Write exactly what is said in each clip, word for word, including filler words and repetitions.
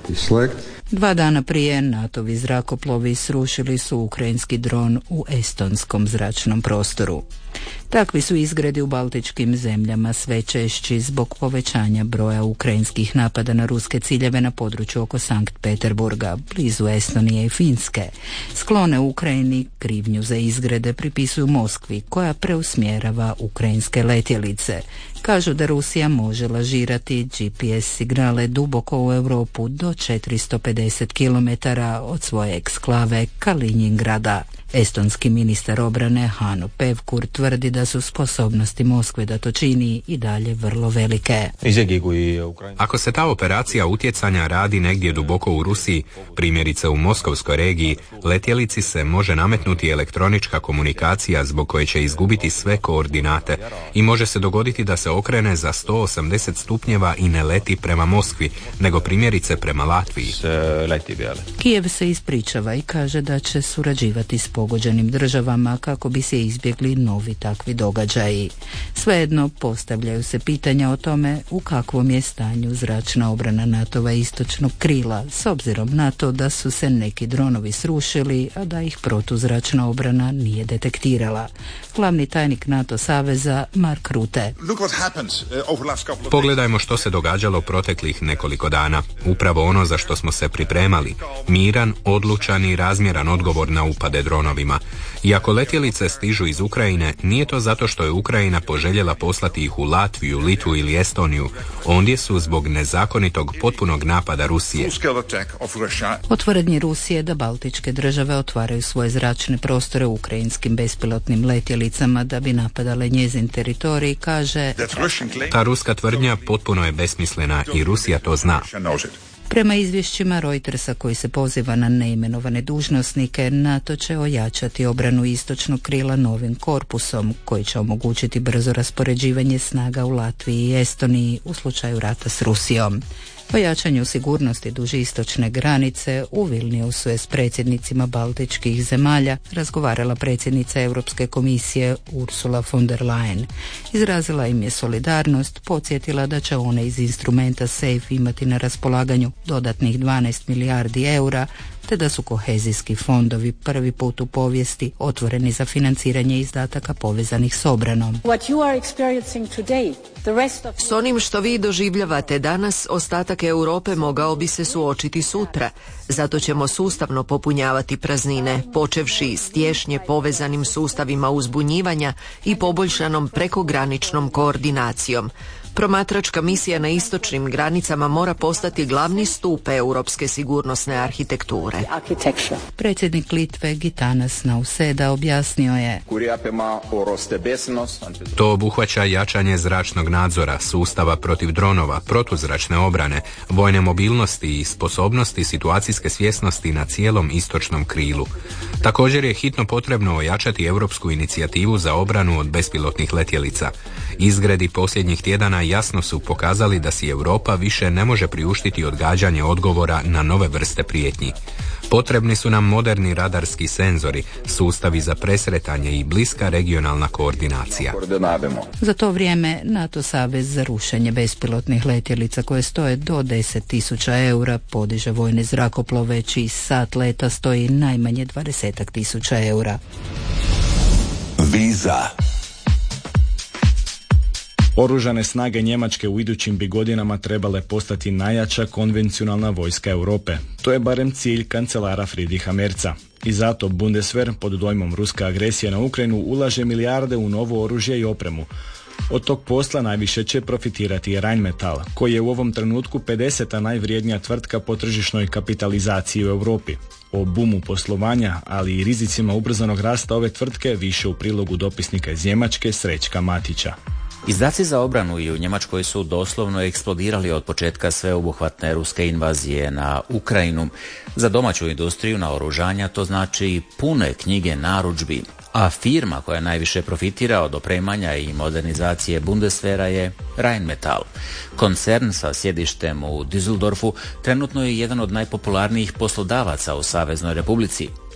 Dva dana prije NATO-vi zrakoplovi srušili su ukrajinski dron u estonskom zračnom prostoru. Takvi su izgredi u baltičkim zemljama sve češći zbog povećanja broja ukrajinskih napada na ruske ciljeve na području oko Sankt Peterburga, blizu Estonije i Finske. Sklone Ukrajini krivnju za izgrede pripisuju Moskvi, koja preusmjerava ukrajinske letjelice. Kažu da Rusija može lažirati G P S signale duboko u Europu do četiristo pedeset kilometara od svoje eksklave Kaliningrada. Estonski ministar obrane Hanno Pevkur tvrdi da su sposobnosti Moskve da to čini i dalje vrlo velike. Ako se ta operacija utjecanja radi negdje duboko u Rusiji, primjerice u Moskovskoj regiji, letjelici se može nametnuti elektronička komunikacija zbog koje će izgubiti sve koordinate i može se dogoditi da se okrene za sto osamdeset stupnjeva i ne leti prema Moskvi, nego primjerice prema Latviji. Kijev se ispričava i kaže da će surađivati s pogođenim državama kako bi se izbjegli novi takvi događaji. Svejedno postavljaju se pitanja o tome u kakvom je stanju zračna obrana NATO-va istočnog krila, s obzirom na to da su se neki dronovi srušili, a da ih protuzračna obrana nije detektirala. Glavni tajnik NATO saveza Mark Rutte. Pogledajmo što se događalo proteklih nekoliko dana. Upravo ono za što smo se pripremali. Miran, odlučan i razmjeran odgovor na upade dronovima. I ako letjelice stižu iz Ukrajine, nije to zato što je Ukrajina poželjela poslati ih u Latviju, Litvu ili Estoniju. Ondje su zbog nezakonitog potpunog napada Rusije. O tvrdnji Rusije da baltičke države otvaraju svoje zračne prostore ukrajinskim bespilotnim letjelicama da bi napadale njezin teritorij, kaže: Ta ruska tvrdnja potpuno je besmislena i Rusija to zna. Prema izvješćima Reutersa koji se poziva na neimenovane dužnosnike, NATO će ojačati obranu istočnog krila novim korpusom koji će omogućiti brzo raspoređivanje snaga u Latviji i Estoniji u slučaju rata s Rusijom. O jačanju sigurnosti duž istočne granice u Vilniusu je s predsjednicima baltičkih zemalja razgovarala predsjednica Europske komisije Ursula von der Leyen. Izrazila im je solidarnost, podsjetila da će one iz instrumenta SAFE imati na raspolaganju dodatnih dvanaest milijardi eura, te da su kohezijski fondovi prvi put u povijesti otvoreni za financiranje izdataka povezanih s obranom. S onim što vi doživljavate danas, ostatak Europe mogao bi se suočiti sutra. Zato ćemo sustavno popunjavati praznine, počevši s tješnje povezanim sustavima uzbunjivanja i poboljšanom prekograničnom koordinacijom. Promatračka misija na istočnim granicama mora postati glavni stup europske sigurnosne arhitekture. Predsjednik Litve Gitanas Nauseda objasnio je: To obuhvaća jačanje zračnog nadzora, sustava protiv dronova, protuzračne obrane, vojne mobilnosti i sposobnosti situacijske svjesnosti na cijelom istočnom krilu. Također je hitno potrebno ojačati europsku inicijativu za obranu od bespilotnih letjelica. Izgredi posljednjih tjedana jasno su pokazali da si Europa više ne može priuštiti odgađanje odgovora na nove vrste prijetnji. Potrebni su nam moderni radarski senzori, sustavi za presretanje i bliska regionalna koordinacija. Za to vrijeme NATO savez za rušenje bespilotnih letjelica koje stoje do deset tisuća eura podiže vojne zrakoplove čiji sat leta stoji najmanje dvadeset tisuća eura. Viza. Oružane snage Njemačke u idućim bi godinama trebale postati najjača konvencionalna vojska Europe. To je barem cilj kancelara Friedricha Merza. I zato Bundeswehr pod dojmom ruske agresije na Ukrajinu ulaže milijarde u novo oružje i opremu. Od tog posla najviše će profitirati Rheinmetall, koji je u ovom trenutku pedeseta najvrijednija tvrtka po tržišnoj kapitalizaciji u Europi. O bumu poslovanja, ali i rizicima ubrzanog rasta ove tvrtke više u prilogu dopisnika iz Njemačke Srećka Matića. Izdaci za obranu i u Njemačkoj su doslovno eksplodirali od početka sveobuhvatne ruske invazije na Ukrajinu. Za domaću industriju naoružanja to znači pune knjige narudžbi, a firma koja najviše profitira od opremanja i modernizacije Bundeswehra je Rheinmetall. Koncern sa sjedištem u Düsseldorfu trenutno je jedan od najpopularnijih poslodavaca u Saveznoj Republici.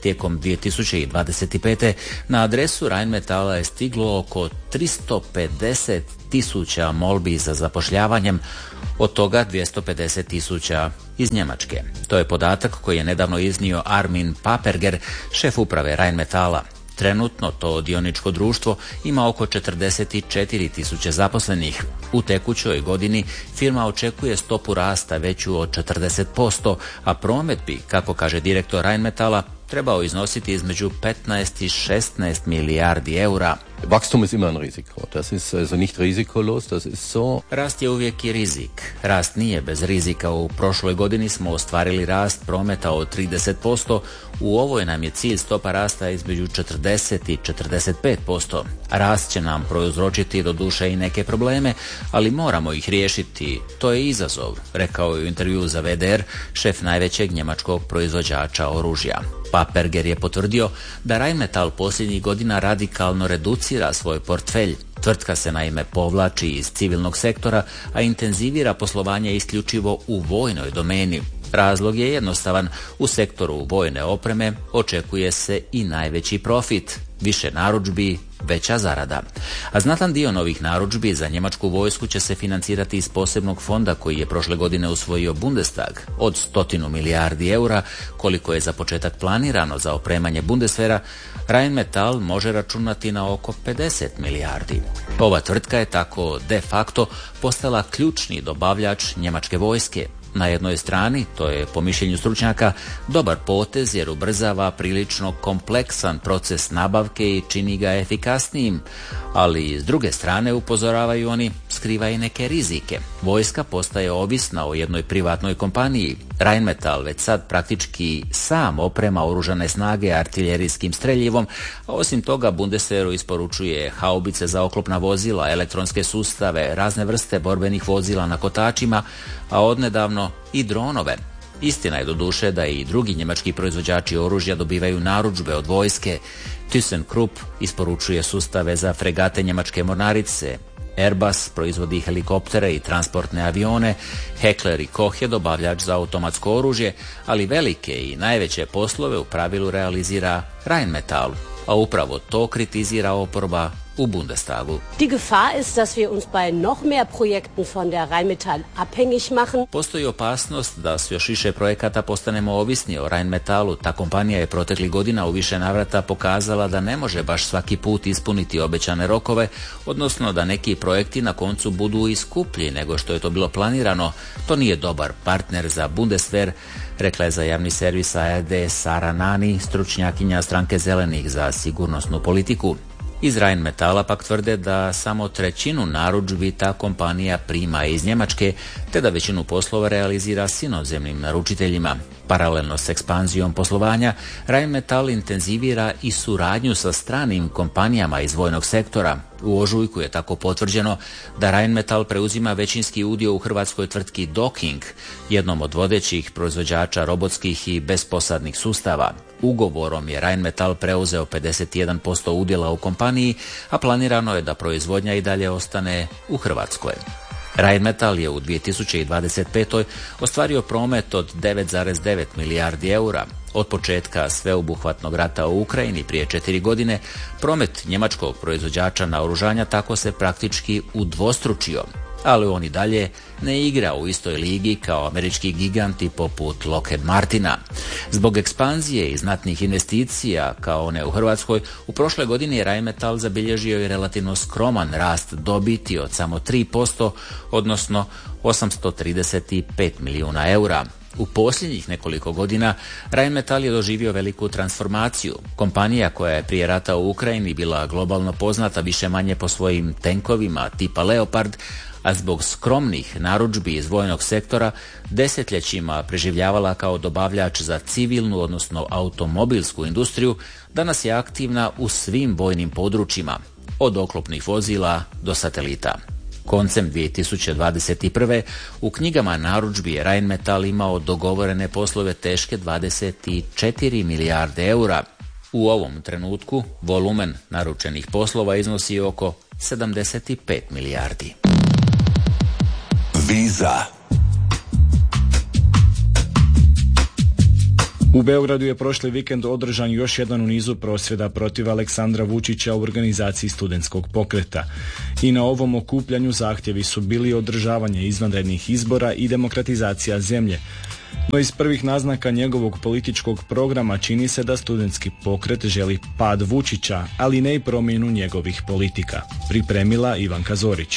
Tijekom dvije tisuće dvadeset pete. na adresu Rheinmetalla je stiglo oko tristo pedeset tisuća molbi za zapošljavanjem, od toga dvjesto pedeset tisuća iz Njemačke. To je podatak koji je nedavno iznio Armin Paperger, šef uprave Rheinmetalla. Trenutno to dioničko društvo ima oko četrdeset četiri tisuće zaposlenih. U tekućoj godini firma očekuje stopu rasta veću od četrdeset posto, a promet bi, kako kaže direktor Rheinmetalla, trebao iznositi između petnaest i šesnaest milijardi eura. Wachstum ist immer ein Risiko. Das ist also nicht risikolos, das ist so. Rast je uvijek i rizik. Rast nije bez rizika. U prošloj godini smo ostvarili rast prometa od trideset posto. U ovoj nam je cilj stopa rasta između četrdeset i četrdeset pet posto. Rast će nam prouzročiti doduše i neke probleme, ali moramo ih riješiti. To je izazov, rekao je u intervju za V D R šef najvećeg njemačkog proizvođača oružja. Paperger je potvrdio da Rheinmetall posljednjih godina radikalno reducira svoj portfelj. Tvrtka se naime povlači iz civilnog sektora, a intenzivira poslovanje isključivo u vojnoj domeni. Razlog je jednostavan. U sektoru vojne opreme očekuje se i najveći profit, više narudžbi, veća zarada. A znatan dio novih narudžbi za njemačku vojsku će se financirati iz posebnog fonda koji je prošle godine usvojio Bundestag. Od stotinu milijardi eura, koliko je za početak planirano za opremanje Bundeswehra, Rheinmetall može računati na oko pedeset milijardi. Ova tvrtka je tako de facto postala ključni dobavljač njemačke vojske. Na jednoj strani, to je po mišljenju stručnjaka, dobar potez jer ubrzava prilično kompleksan proces nabavke i čini ga efikasnijim, ali s druge strane, upozoravaju oni, skriva i neke rizike. Vojska postaje ovisna o jednoj privatnoj kompaniji. Rheinmetall već sad praktički sam oprema oružane snage artiljerijskim streljivom, a osim toga Bundeswehru isporučuje haubice za oklopna vozila, elektronske sustave, razne vrste borbenih vozila na kotačima, a odnedavno i dronove. Istina je doduše da i drugi njemački proizvođači oružja dobivaju narudžbe od vojske. ThyssenKrupp isporučuje sustave za fregate njemačke mornarice, Airbus proizvodi helikoptere i transportne avione, Heckler i Koch je dobavljač za automatsko oružje, ali velike i najveće poslove u pravilu realizira Rheinmetall, a upravo to kritizira oporba u Bundestagu. Die Gefahr ist, dass wir uns bei noch mehr Projekten von der Rheinmetall abhängig machen. Postoji opasnost da s još više projekata postanemo ovisni o Rheinmetallu. Ta kompanija je proteklih godina u više navrata pokazala da ne može baš svaki put ispuniti obećane rokove, odnosno da neki projekti na koncu budu i skuplji nego što je to bilo planirano. To nije dobar partner za Bundeswehr, rekla je za javni servis A R D Sara Nani, stručnjakinja stranke Zelenih za sigurnosnu politiku. Iz Rheinmetalla pak tvrde da samo trećinu narudžbi ta kompanija prima iz Njemačke, te da većinu poslova realizira s inozemnim naručiteljima. Paralelno s ekspanzijom poslovanja, Rheinmetall intenzivira i suradnju sa stranim kompanijama iz vojnog sektora. U ožujku je tako potvrđeno da Rheinmetall preuzima većinski udio u hrvatskoj tvrtki Docking, jednom od vodećih proizvođača robotskih i besposadnih sustava. Ugovorom je Rheinmetall preuzeo pedeset jedan posto udjela u kompaniji, a planirano je da proizvodnja i dalje ostane u Hrvatskoj. Rheinmetall je u dvije tisuće dvadeset petoj ostvario promet od devet zarez devet milijardi eura. Od početka sveobuhvatnog rata u Ukrajini prije četiri godine, promet njemačkog proizvođača naoružanja tako se praktički udvostručio, ali on i dalje ne igra u istoj ligi kao američki giganti poput Lockheed Martina. Zbog ekspanzije i znatnih investicija kao one u Hrvatskoj, u prošloj godini je Rheinmetall zabilježio i relativno skroman rast dobiti od samo tri posto, odnosno osamsto trideset pet milijuna eura. U posljednjih nekoliko godina Rheinmetall je doživio veliku transformaciju. Kompanija koja je prije rata u Ukrajini bila globalno poznata više manje po svojim tenkovima tipa Leopard, a zbog skromnih narudžbi iz vojnog sektora desetljećima preživljavala kao dobavljač za civilnu, odnosno automobilsku industriju, danas je aktivna u svim vojnim područjima, od oklopnih vozila do satelita. Koncem dvije tisuće dvadeset prve. u knjigama narudžbi je Rheinmetall imao dogovorene poslove teške dvadeset četiri milijarde eura. U ovom trenutku volumen naručenih poslova iznosi oko sedamdeset pet milijardi. Visa. U Beogradu je prošli vikend održan još jedan u nizu prosvjeda protiv Aleksandra Vučića u organizaciji studentskog pokreta. I na ovom okupljanju zahtjevi su bili održavanje izvanrednih izbora i demokratizacija zemlje. No iz prvih naznaka njegovog političkog programa čini se da studentski pokret želi pad Vučića, ali ne i promjenu njegovih politika. Pripremila Ivanka Zorić.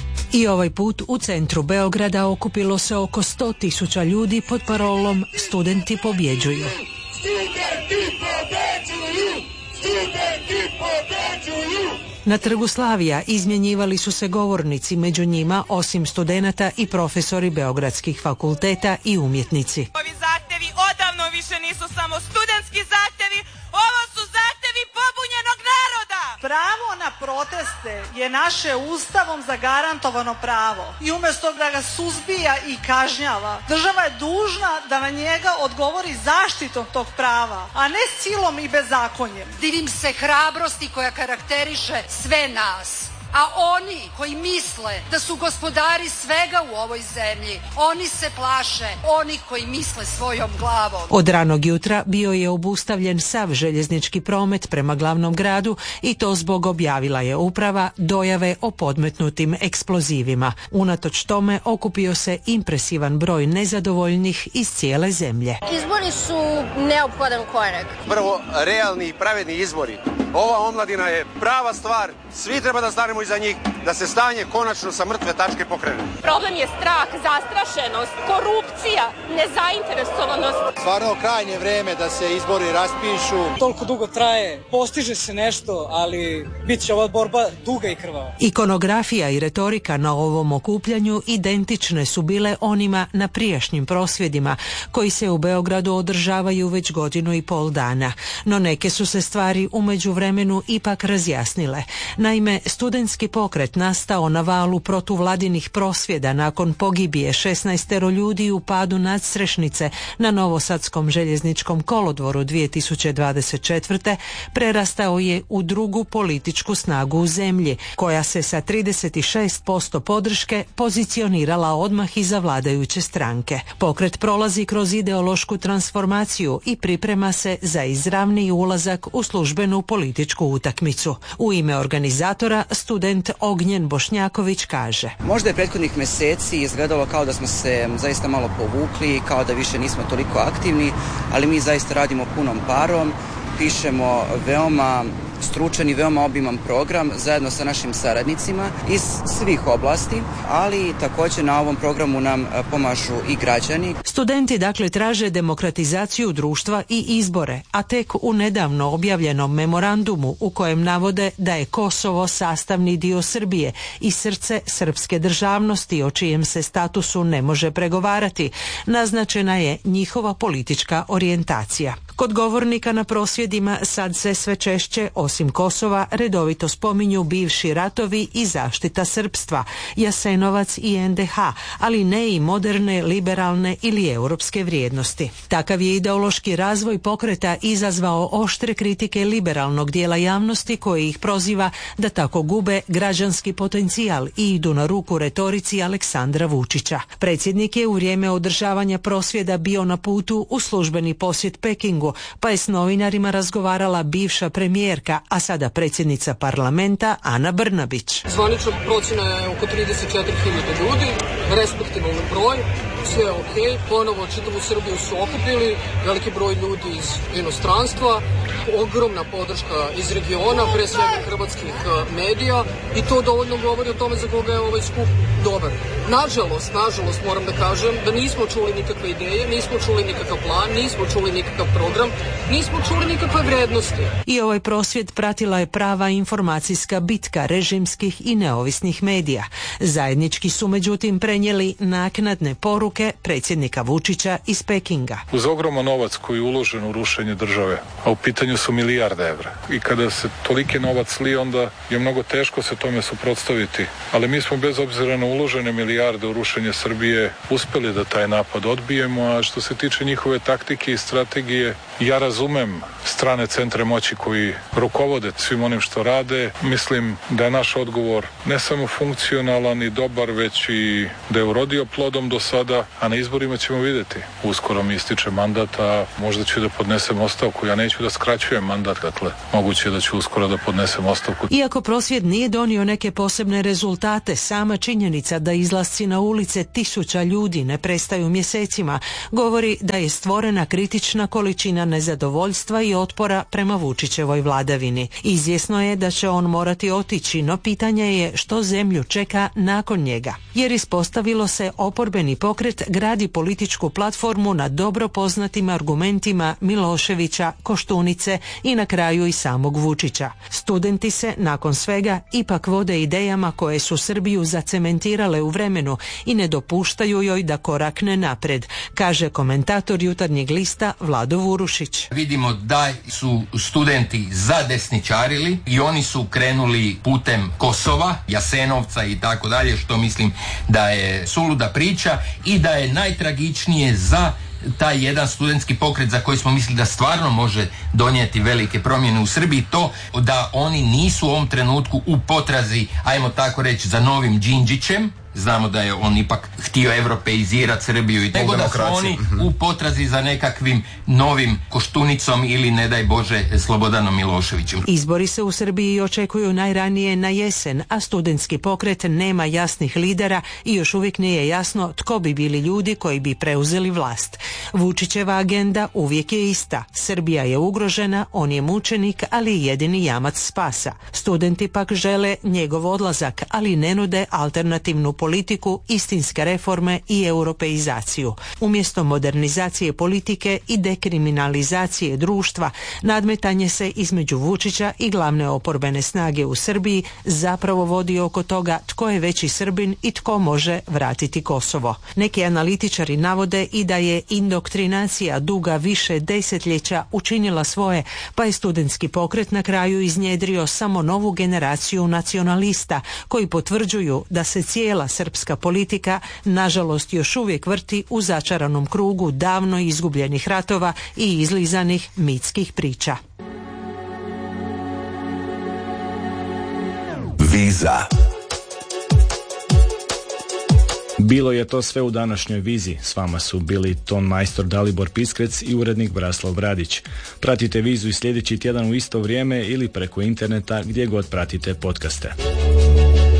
I ovaj put u centru Beograda okupilo se oko sto tisuća ljudi pod parolom Studenti pobjeđuju. Studenti pobjeđuju! Studenti pobjeđuju! Na Trgu Slavija izmjenjivali su se govornici, među njima osim studenata i profesori beogradskih fakulteta i umjetnici. Ovi zahtjevi odavno više nisu samo studentski zahtjevi, ovo su zahtjevi pobunjenog naroda! Pravo na proteste je naše ustavom zagarantovano pravo i umjesto da ga suzbija i kažnjava, država je dužna da na njega odgovori zaštitom tog prava, a ne silom i bezakonjem. Divim se hrabrosti koja karakteriše sve nas. A oni koji misle da su gospodari svega u ovoj zemlji, oni se plaše, oni koji misle svojom glavom. Od ranog jutra bio je obustavljen sav željeznički promet prema glavnom gradu i to zbog, objavila je uprava, dojave o podmetnutim eksplozivima. Unatoč tome okupio se impresivan broj nezadovoljnih iz cijele zemlje. Izbori su neophodan korak. Prvo, realni i pravedni izbori. Ova omladina je prava stvar, svi treba da stanemo iza njih, da se stanje konačno sa mrtve tačke pokrene. Problem je strah, zastrašenost, korupcija, nezainteresovanost. Stvarno krajnje vreme da se izbori raspišu. Toliko dugo traje, postiže se nešto, ali bit će ova borba duga i krvava. Ikonografija i retorika na ovom okupljanju identične su bile onima na prijašnjim prosvjedima, koji se u Beogradu održavaju već godinu i pol dana. No neke su se stvari u međuvremenu ipak razjasnile. Naime, studentski pokret nastao na valu protuvladinih prosvjeda nakon pogibije šesnaestero ljudi u padu nadstrešnice na Novosadskom željezničkom kolodvoru dvije tisuće dvadeset četvrte. prerastao je u drugu političku snagu u zemlji, koja se sa trideset šest posto podrške pozicionirala odmah iza vladajuće stranke. Pokret prolazi kroz ideološku transformaciju i priprema se za izravni ulazak u službenu političku utakmicu. U ime organizatora student Ognjen Bošnjaković kaže: Možda je prethodnih mjeseci izgledalo kao da smo se zaista malo povukli, kao da više nismo toliko aktivni, ali mi zaista radimo punom parom, pišemo veoma stručan i veoma obiman program zajedno sa našim saradnicima iz svih oblasti, ali također na ovom programu nam pomažu i građani. Studenti dakle traže demokratizaciju društva i izbore, a tek u nedavno objavljenom memorandumu u kojem navode da je Kosovo sastavni dio Srbije i srce srpske državnosti o čijem se statusu ne može pregovarati, naznačena je njihova politička orijentacija. Kod govornika na prosvjedima sad se sve češće, osim Kosova, redovito spominju bivši ratovi i zaštita srpstva, Jasenovac i en de ha, ali ne i moderne, liberalne ili europske vrijednosti. Takav je ideološki razvoj pokreta izazvao oštre kritike liberalnog dijela javnosti koji ih proziva da tako gube građanski potencijal i idu na ruku retorici Aleksandra Vučića. Predsjednik je u vrijeme održavanja prosvjeda bio na putu u službeni posjet Pekingu, pa je s novinarima razgovarala bivša premijerka, a sada predsjednica parlamenta Ana Brnabić. Zvanična procjena je oko trideset četiri hiljade ljudi, respektibilni broj, sve je ok, ponovo čitavu Srbiju su okupili, veliki broj ljudi iz inostranstva, ogromna podrška iz regiona, pre svega hrvatskih medija, i to dovoljno govori o tome za koga je ovaj skup dobar. Nažalost, nažalost moram da kažem da nismo čuli nikakve ideje, nismo čuli nikakav plan, nismo čuli nikakav program, nismo čuli nikakve vrednosti. I ovaj prosvjed pratila je prava informacijska bitka režimskih i neovisnih medija. Zajednički su međutim prenijeli naknadne poruke predsjednika Vučića iz Pekinga. Uz ogroman novac koji je uložen u rušenje države, a u pitanju su milijarde evra. I kada se toliki novac slije, onda je mnogo teško se tome suprotstaviti. Ali mi smo bez obzira na uložene milijarde u rušenje Srbije uspjeli da taj napad odbijemo, a što se tiče njihove taktike i strategije, ja razumem strane centre moći koji rukovodaju rukovode svim onim što rade. Mislim da je naš odgovor ne samo funkcionalan i dobar, već i da je urodio plodom do sada, a na izborima ćemo vidjeti. Uskoro mi ističe mandat, a možda ću da podnesem ostavku. Ja neću da skraćujem mandat, dakle, moguće da ću uskoro da podnesem ostavku. Iako prosvjed nije donio neke posebne rezultate, sama činjenica da izlasci na ulice tisuća ljudi ne prestaju mjesecima govori da je stvorena kritična količina nezadovoljstva i otpora prema Vučićevoj vladavini. Izvjesno je da će on morati otići, no pitanje je što zemlju čeka nakon njega. Jer ispostavilo se oporbeni pokret gradi političku platformu na dobro poznatim argumentima Miloševića, Koštunice i na kraju i samog Vučića. Studenti se nakon svega ipak vode idejama koje su Srbiju zacementirale u vremenu i ne dopuštaju joj da korakne napred, kaže komentator Jutarnjeg lista Vlado Vurušić. Vidimo da su studenti zadesničarili i oni su krenuli putem Kosova, Jasenovca i tako dalje, što mislim da je suluda priča i da je najtragičnije za taj jedan studentski pokret za koji smo mislili da stvarno može donijeti velike promjene u Srbiji, to da oni nisu u ovom trenutku u potrazi, ajmo tako reći, za novim Đinđićem. Znamo da je on ipak htio europeizirati Srbiju i nego da su oni u potrazi za nekakvim novim Koštunicom ili ne daj Bože Slobodanom Miloševićem. Izbori se u Srbiji očekuju najranije na jesen, a studentski pokret nema jasnih lidera i još uvijek nije jasno tko bi bili ljudi koji bi preuzeli vlast. Vučićeva agenda uvijek je ista. Srbija je ugrožena, on je mučenik, ali jedini jamac spasa. Studenti pak žele njegov odlazak, ali ne nude alternativnu politiku, istinske reforme i europeizaciju. Umjesto modernizacije politike i dekriminalizacije društva, nadmetanje se između Vučića i glavne oporbene snage u Srbiji zapravo vodi oko toga tko je veći Srbin i tko može vratiti Kosovo. Neki analitičari navode i da je indoktrinacija duga više desetljeća učinila svoje, pa je studentski pokret na kraju iznjedrio samo novu generaciju nacionalista koji potvrđuju da se cijela srpska politika nažalost još uvijek vrti u začaranom krugu davno izgubljenih ratova i izlizanih mitskih priča. Viza. Bilo je to sve u današnjoj Vizi. S vama su bili ton majstor Dalibor Piskrec i urednik Braslav Bradić. Pratite Vizu i sljedeći tjedan u isto vrijeme ili preko interneta gdje god pratite podcaste.